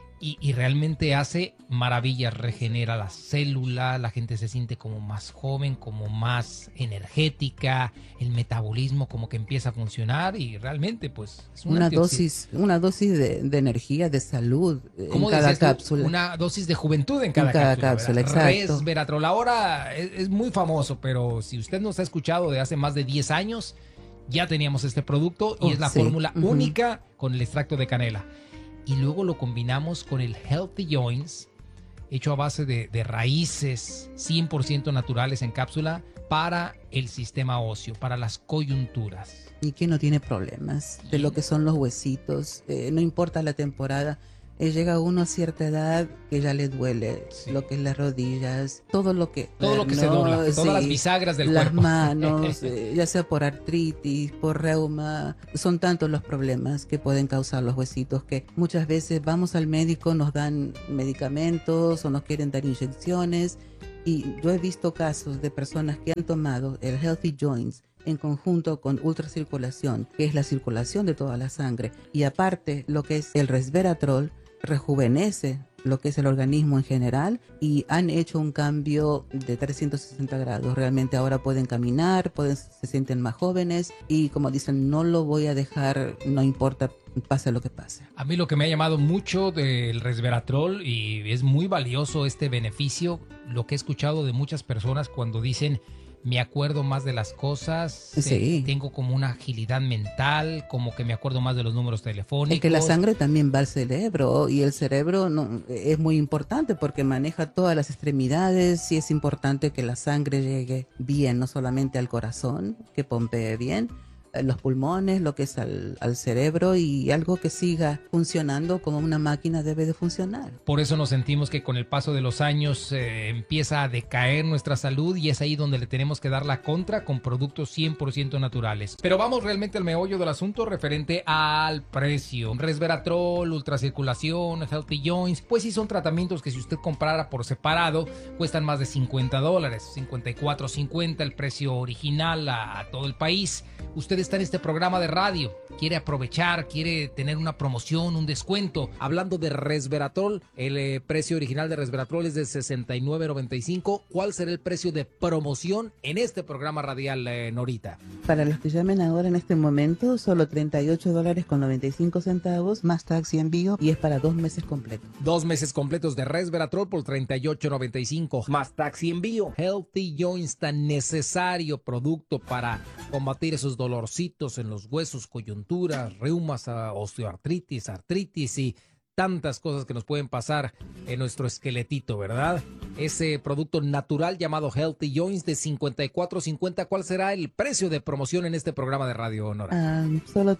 Y realmente hace maravillas, regenera la célula, la gente se siente como más joven, como más energética, el metabolismo como que empieza a funcionar y realmente pues es una dosis de energía, de salud en cada cápsula. Una dosis de juventud en cada cápsula, exacto. Resveratrol ahora es muy famoso, pero si usted nos ha escuchado de hace más de 10 años, ya teníamos este producto y es la fórmula única con el extracto de canela. Y luego lo combinamos con el Healthy Joints, hecho a base de raíces 100% naturales en cápsula para el sistema óseo, para las coyunturas. Y que no tiene problemas de lo que son los huesitos, no importa la temporada. Llega uno a cierta edad que ya le duele lo que es las rodillas, todo lo que se dobla, todas las bisagras del las cuerpo. Las manos, ya sea por artritis, por reuma, son tantos los problemas que pueden causar los huesitos que muchas veces vamos al médico, nos dan medicamentos o nos quieren dar inyecciones y yo he visto casos de personas que han tomado el Healthy Joints en conjunto con ultracirculación, que es la circulación de toda la sangre, y aparte lo que es el resveratrol, rejuvenece lo que es el organismo en general y han hecho un cambio de 360 grados. Realmente ahora pueden caminar, se sienten más jóvenes y como dicen, no lo voy a dejar, no importa, pase lo que pase. A mí lo que me ha llamado mucho del resveratrol y es muy valioso este beneficio, lo que he escuchado de muchas personas cuando dicen me acuerdo más de las cosas, tengo como una agilidad mental, como que me acuerdo más de los números telefónicos. Es que la sangre también va al cerebro y el cerebro es muy importante porque maneja todas las extremidades y es importante que la sangre llegue bien, no solamente al corazón, que pompee bien, los pulmones, lo que es al cerebro y algo que siga funcionando como una máquina debe de funcionar. Por eso nos sentimos que con el paso de los años empieza a decaer nuestra salud y es ahí donde le tenemos que dar la contra con productos 100% naturales. Pero vamos realmente al meollo del asunto referente al precio. Resveratrol, ultracirculación, Healthy Joints, pues sí son tratamientos que si usted comprara por separado cuestan más de $50, $54.50 el precio original a todo el país. Usted está en este programa de radio, quiere aprovechar, quiere tener una promoción, un descuento. Hablando de resveratrol, el precio original de resveratrol es de $69.95. ¿Cuál será el precio de promoción en este programa radial, Norita? Para los que llamen ahora en este momento, solo $38.95 más tax y envío y es para 2 meses completos. 2 meses completos de resveratrol por $38.95 más tax y envío. Healthy Joints, tan necesario producto para combatir esos dolorcitos en los huesos, coyunturas, reumas, osteoartritis, artritis y tantas cosas que nos pueden pasar en nuestro esqueletito, ¿verdad? Ese producto natural llamado Healthy Joints de $54.50. ¿Cuál será el precio de promoción en este programa de radio, Nora? Solo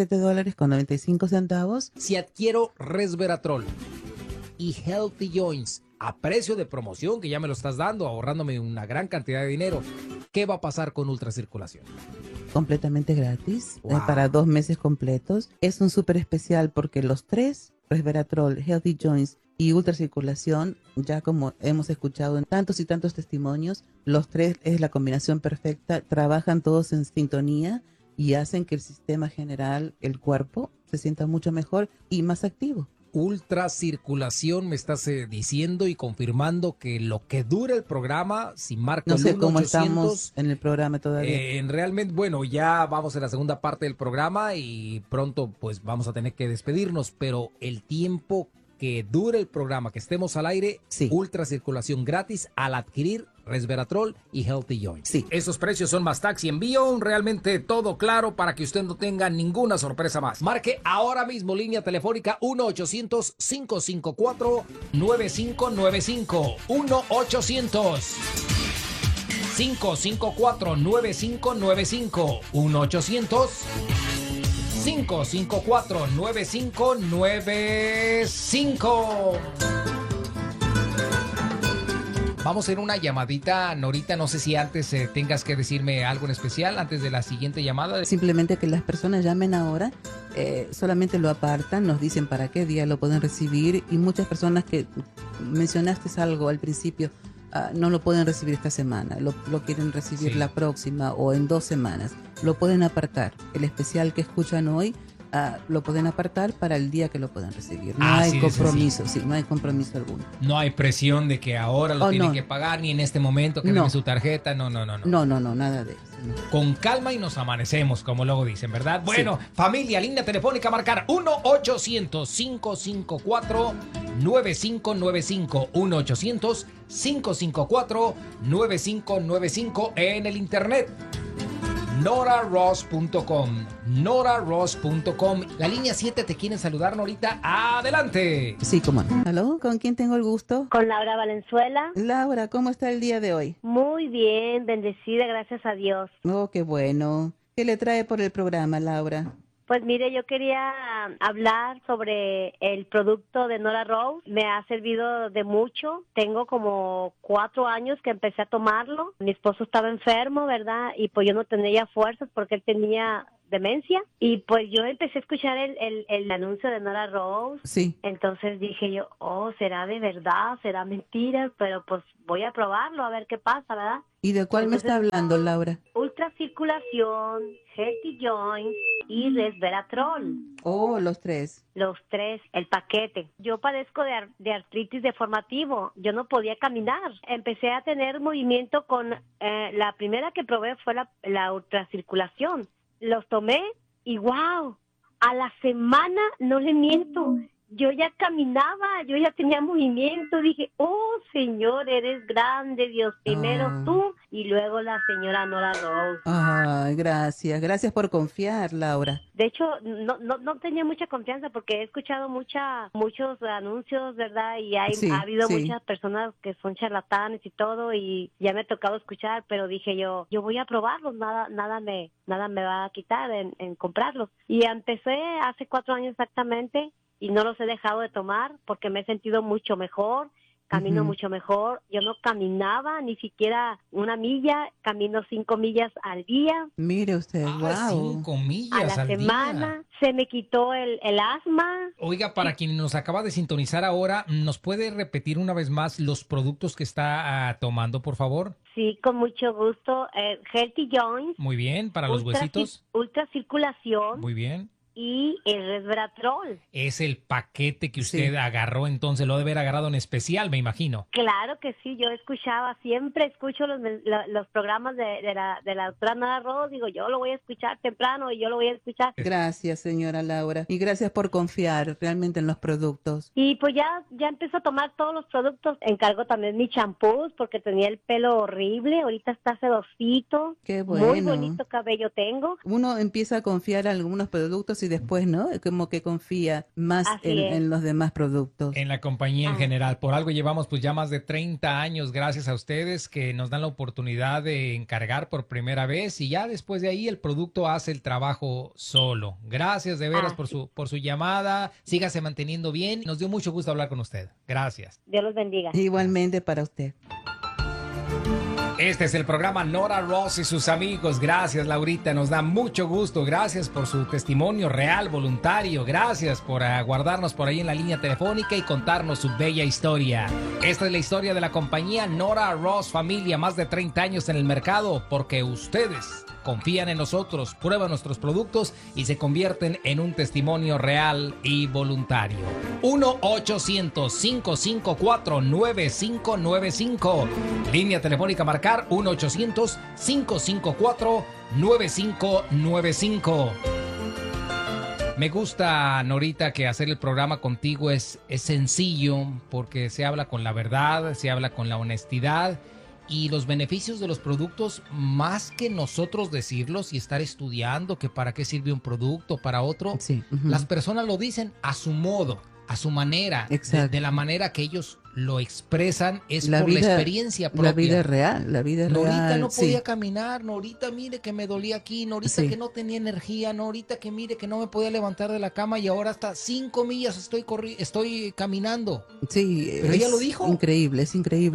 $37.95. Si adquiero resveratrol y Healthy Joints a precio de promoción, que ya me lo estás dando, ahorrándome una gran cantidad de dinero, ¿qué va a pasar con ultracirculación? Completamente gratis, para 2 meses completos. Es un súper especial porque los 3, resveratrol, Healthy Joints y ultracirculación, ya como hemos escuchado en tantos y tantos testimonios, los 3 es la combinación perfecta, trabajan todos en sintonía y hacen que el sistema general, el cuerpo, se sienta mucho mejor y más activo. Ultracirculación, me estás diciendo y confirmando que lo que dura el programa, si marco no sé el 1-800, cómo estamos en el programa todavía. Realmente, bueno, ya vamos en la segunda parte del programa y pronto pues vamos a tener que despedirnos, pero el tiempo que dure el programa, que estemos al aire, ultracirculación gratis al adquirir resveratrol y Healthy Joints. Sí. Esos precios son más tax y envío, realmente todo claro para que usted no tenga ninguna sorpresa más. Marque ahora mismo línea telefónica 1-800-554-9595. 1-800-554-9595. 1-800-554-9595. Vamos a hacer una llamadita, Norita, no sé si antes tengas que decirme algo en especial, antes de la siguiente llamada. Simplemente que las personas llamen ahora, solamente lo apartan, nos dicen para qué día lo pueden recibir y muchas personas que mencionaste algo al principio, no lo pueden recibir esta semana, lo quieren recibir la próxima o en 2 semanas. Lo pueden apartar. El especial que escuchan hoy lo pueden apartar para el día que lo puedan recibir. No hay compromiso, no hay compromiso alguno. No hay presión de que ahora lo tienen que pagar, ni en este momento que den su tarjeta, no, nada de eso. No. Con calma y nos amanecemos, como luego dicen, ¿verdad? Bueno, familia, línea telefónica, marcar 1-800-554-9595, 1-800-554-9595 en el internet. NoraRoss.com, NoraRoss.com. La línea 7 te quieren saludar, Norita. ¡Adelante! Sí, cómo no. ¿Aló? ¿Con quién tengo el gusto? Con Laura Valenzuela. Laura, ¿cómo está el día de hoy? Muy bien, bendecida, gracias a Dios. Oh, qué bueno. ¿Qué le trae por el programa, Laura? Pues mire, yo quería hablar sobre el producto de Nora Rose. Me ha servido de mucho. Tengo como 4 años que empecé a tomarlo. Mi esposo estaba enfermo, ¿verdad? Y pues yo no tenía fuerzas porque él tenía demencia. Y pues yo empecé a escuchar el anuncio de Nora Rose. Sí. Entonces dije yo, ¿será de verdad? ¿Será mentira? Pero pues voy a probarlo a ver qué pasa, ¿verdad? ¿Y de cuál me está hablando, Laura? Ultracirculación, Healthy Joints y Resveratrol. Oh, los 3. Los 3, el paquete. Yo padezco de artritis deformativo. Yo no podía caminar. Empecé a tener movimiento con... la primera que probé fue la ultracirculación. Los tomé y ¡wow! A la semana, no le miento, yo ya caminaba, yo ya tenía movimiento. Dije, Señor, eres grande, Dios, primero tú y luego la señora Nora Rose. Ay, gracias por confiar, Laura. De hecho, no tenía mucha confianza porque he escuchado muchos anuncios, ¿verdad? Y ha habido muchas personas que son charlatanes y todo, y ya me ha tocado escuchar, pero dije yo voy a probarlos, nada me va a quitar en comprarlos. Y empecé hace 4 años exactamente, y no los he dejado de tomar porque me he sentido mucho mejor. Camino mucho mejor. Yo no caminaba ni siquiera 1 milla, camino 5 millas al día. Mire usted, wow. 5 millas a la semana. Se me quitó el asma. Oiga, para quien nos acaba de sintonizar ahora, ¿nos puede repetir una vez más los productos que está tomando, por favor? Sí, con mucho gusto. Healthy Joints. Muy bien, para los huesitos. Ultracirculación. Muy bien. Y el Resveratrol. Es el paquete que usted agarró, entonces lo debe haber agarrado en especial, me imagino. Claro que sí, yo siempre escucho los programas de la doctora Nora Rose. Digo, yo lo voy a escuchar temprano y yo lo voy a escuchar. Gracias, señora Laura, y gracias por confiar realmente en los productos. Y pues ya empiezo a tomar todos los productos. Encargo también mis champús porque tenía el pelo horrible, ahorita está sedosito. Qué bueno. Muy bonito cabello tengo. Uno empieza a confiar en algunos productos y después, ¿no? Como que confía más en los demás productos. En la compañía en general. Por algo llevamos pues ya más de 30 años, gracias a ustedes que nos dan la oportunidad de encargar por primera vez, y ya después de ahí el producto hace el trabajo solo. Gracias de veras por su llamada. Sígase manteniendo bien. Nos dio mucho gusto hablar con usted. Gracias. Dios los bendiga. Igualmente para usted. Este es el programa Nora Ross y sus amigos. Gracias, Laurita, nos da mucho gusto. Gracias por su testimonio real, voluntario. Gracias por aguardarnos por ahí en la línea telefónica y contarnos su bella historia. Esta es la historia de la compañía Nora Ross, familia, más de 30 años en el mercado, porque ustedes confían en nosotros, prueban nuestros productos y se convierten en un testimonio real y voluntario. 1-800-554-9595. Línea telefónica marcar 1-800-554-9595. Me gusta, Norita, que hacer el programa contigo es sencillo porque se habla con la verdad, se habla con la honestidad. Y los beneficios de los productos, más que nosotros decirlos y estar estudiando que para qué sirve un producto, para otro, las personas lo dicen a su modo, a su manera, de la manera que ellos lo expresan, es la experiencia propia. La vida real, Norita no podía caminar, Norita mire que me dolía aquí, Norita que no tenía energía, Norita que mire que no me podía levantar de la cama y ahora hasta 5 millas estoy caminando. Sí, pero ella lo dijo. Increíble, es increíble.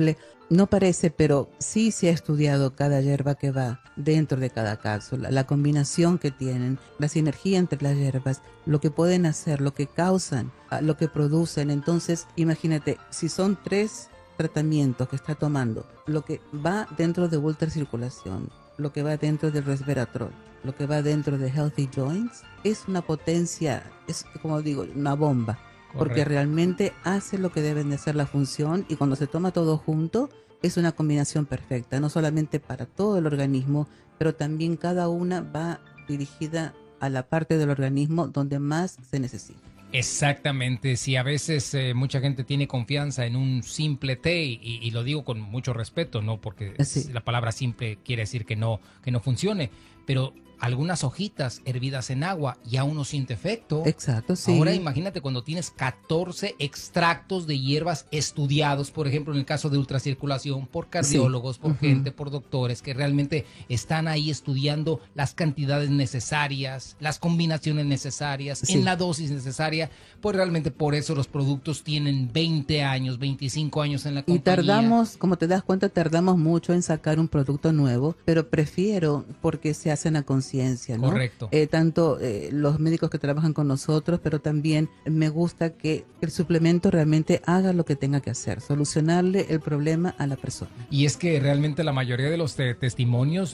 No parece, pero sí se ha estudiado cada hierba que va dentro de cada cápsula, la combinación que tienen, la sinergia entre las hierbas, lo que pueden hacer, lo que causan, lo que producen. Entonces, imagínate, si son 3 tratamientos que está tomando, lo que va dentro de ultracirculación, lo que va dentro del resveratrol, lo que va dentro de Healthy Joints, es una potencia, es como digo, una bomba. Porque realmente hace lo que deben de hacer la función, y cuando se toma todo junto es una combinación perfecta, no solamente para todo el organismo, pero también cada una va dirigida a la parte del organismo donde más se necesita. Exactamente, si a veces mucha gente tiene confianza en un simple té, y lo digo con mucho respeto, no porque la palabra simple quiere decir que no funcione, pero algunas hojitas hervidas en agua ya uno siente efecto. Exacto, sí. Ahora imagínate cuando tienes 14 extractos de hierbas estudiados, por ejemplo en el caso de ultracirculación, por cardiólogos, por gente, por doctores que realmente están ahí estudiando las cantidades necesarias, las combinaciones necesarias, en la dosis necesaria, pues realmente por eso los productos tienen 20 años, 25 años en la compañía. Y tardamos, como te das cuenta, tardamos mucho en sacar un producto nuevo, pero prefiero porque se hacen a conciencia, ¿no? Correcto. Tanto los médicos que trabajan con nosotros, pero también me gusta que el suplemento realmente haga lo que tenga que hacer, solucionarle el problema a la persona. Y es que realmente la mayoría de los testimonios